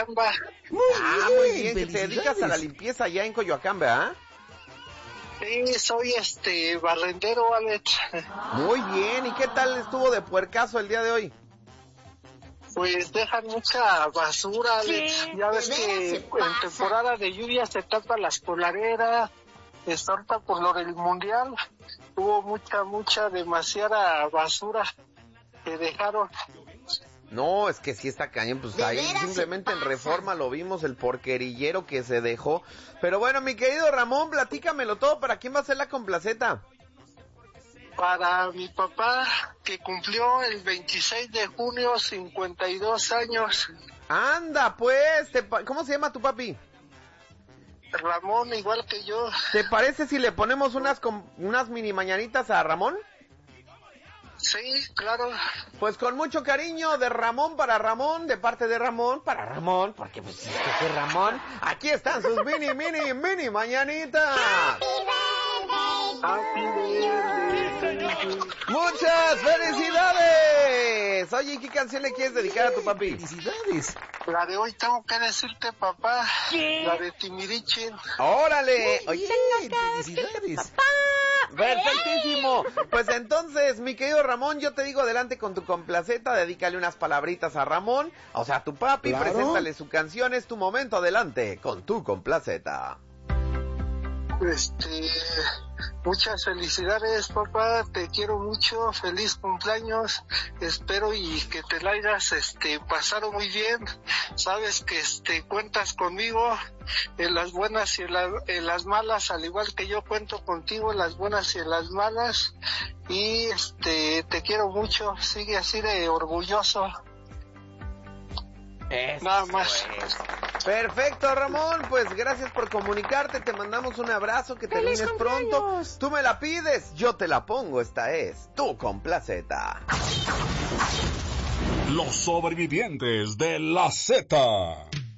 chamba. Muy bien, que te dedicas a la limpieza allá en Coyoacán, ¿verdad? Sí, soy barrendero, Alex. Muy bien, ¿y qué tal estuvo de puercazo el día de hoy? Pues dejan mucha basura, Alex. Ya ves que en temporada de lluvia se tapan las coladeras. Ahorita por lo del mundial hubo demasiada basura que dejaron. No, es que sí está cañón, pues ahí simplemente en Reforma lo vimos, el porquerillero que se dejó. Pero bueno, mi querido Ramón, platícamelo todo, ¿para quién va a ser la complaceta? Para mi papá, que cumplió el 26 de junio 52 años. Anda, pues, ¿cómo se llama tu papi? Ramón, igual que yo. ¿Te parece si le ponemos unas mini mañanitas a Ramón? Sí, claro. Pues con mucho cariño, de Ramón para Ramón, de parte de Ramón para Ramón, porque pues es Ramón. Aquí están sus mini mañanitas. Happy birthday. ¡Muchas felicidades! Oye, ¿y qué canción le quieres dedicar a tu papi? ¡Felicidades! La de hoy tengo que decirte, papá. ¿Qué? La de Timbiriche. ¡Órale! Oye, ¡Felicidades! ¡perfectísimo! Pues entonces, mi querido Ramón, yo te digo adelante con tu complaceta, dedícale unas palabritas a Ramón, o sea, a tu papi, Claro. Preséntale su canción, es tu momento, adelante con tu complaceta. Muchas felicidades, papá, te quiero mucho, feliz cumpleaños, espero y que te la hayas pasado muy bien. Sabes que cuentas conmigo en las buenas y en las malas, al igual que yo cuento contigo en las buenas y en las malas, y te quiero mucho, sigue así de orgulloso. Nada más. Perfecto, Ramón, pues gracias por comunicarte, te mandamos un abrazo, que termines pronto. Tú me la pides, yo te la pongo, esta es tu complaceta. Los sobrevivientes de la Z.